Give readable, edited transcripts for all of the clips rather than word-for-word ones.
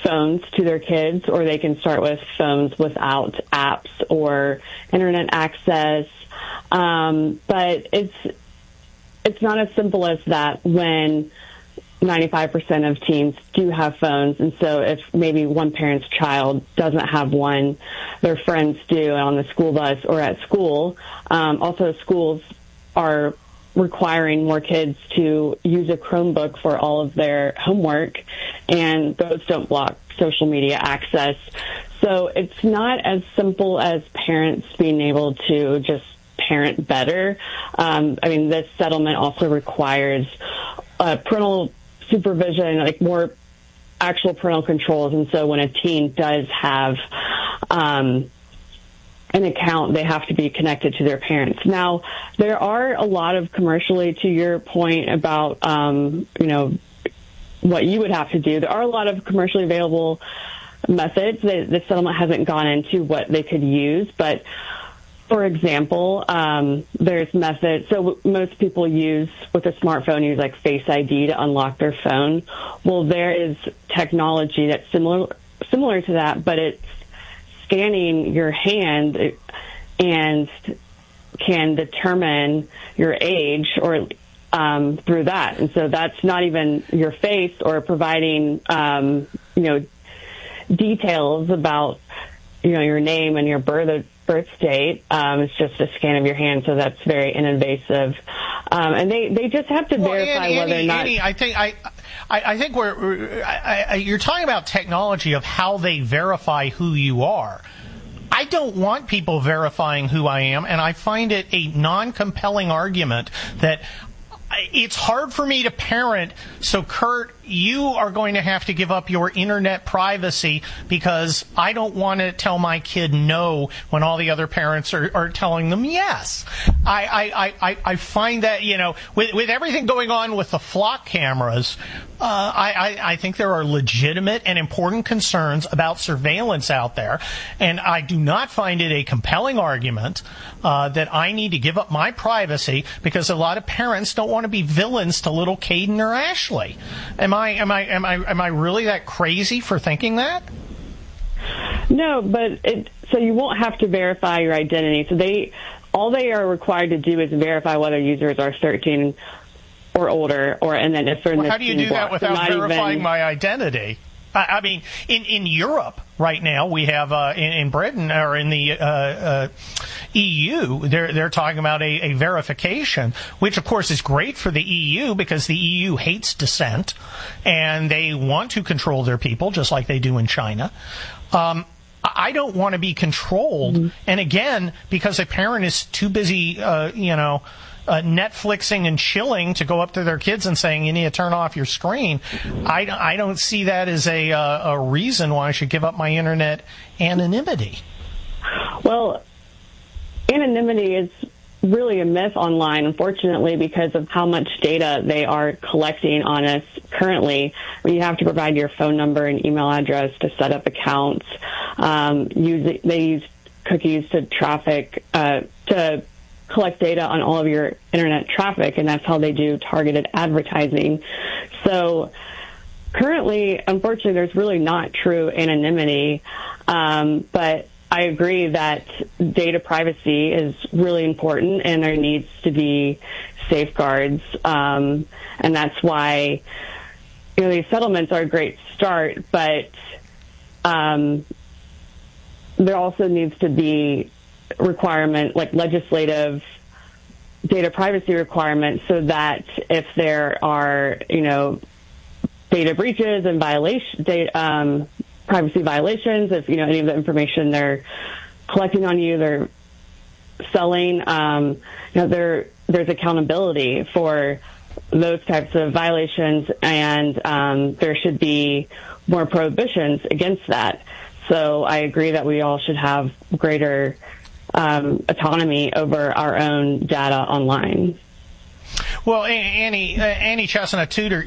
phones to their kids, or they can start with phones without apps or internet access. But it's not as simple as that when 95% of teens do have phones. And so if maybe one parent's child doesn't have one, their friends do on the school bus or at school. Also, schools are requiring more kids to use a Chromebook for all of their homework, and those don't block social media access. So it's not as simple as parents being able to just parent better. This settlement also requires parental supervision, like more actual parental controls. And so when a teen does have an account, they have to be connected to their parents. Now, there are a lot of commercially, to your point about, what you would have to do, there are a lot of commercially available methods. The settlement hasn't gone into what they could use, but for example, there's methods. So most people use, with a smartphone, use like Face ID to unlock their phone. Well, there is technology that's similar to that, but it's scanning your hand and can determine your age or through that. And so that's not even your face or providing, details about, your name and your birth date. It's just a scan of your hand, so that's very invasive. And they just have to verify whether or not. Annie, I think you're talking about technology of how they verify who you are. I don't want people verifying who I am, and I find it a non-compelling argument that it's hard for me to parent, so Kurt, you are going to have to give up your internet privacy because I don't want to tell my kid no when all the other parents are telling them yes. I find that, with everything going on with the flock cameras, I think there are legitimate and important concerns about surveillance out there, and I do not find it a compelling argument that I need to give up my privacy because a lot of parents don't want to be villains to little Caden or Ashley. Am I really that crazy for thinking that? No, but so you won't have to verify your identity. So all they are required to do is verify whether users are 13 or older, and then if they're in the how do you do that without verifying my identity? I mean, in Europe right now, we have in Britain or in the EU, they're talking about a verification, which of course is great for the EU because the EU hates dissent and they want to control their people just like they do in China. I don't want to be controlled, and again, because a parent is too busy, Netflixing and chilling to go up to their kids and saying, you need to turn off your screen. I don't see that as a reason why I should give up my internet anonymity. Well, anonymity is really a myth online, unfortunately, because of how much data they are collecting on us currently. You have to provide your phone number and email address to set up accounts. They use cookies to collect data on all of your internet traffic, and that's how they do targeted advertising. So currently, unfortunately, there's really not true anonymity, but I agree that data privacy is really important, and there needs to be safeguards, and that's why these settlements are a great start, but there also needs to be requirement, like legislative data privacy requirements, so that if there are, data breaches and privacy violations, if, any of the information they're collecting on you, they're selling, there's accountability for those types of violations, and there should be more prohibitions against that. So I agree that we all should have greater autonomy over our own data online. Well, Annie Chestnut Tudor,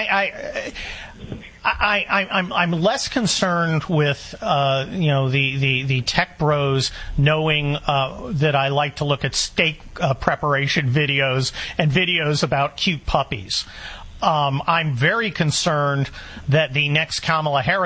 I'm less concerned with the tech bros knowing that I like to look at steak preparation videos and videos about cute puppies. I'm very concerned that the next Kamala Harris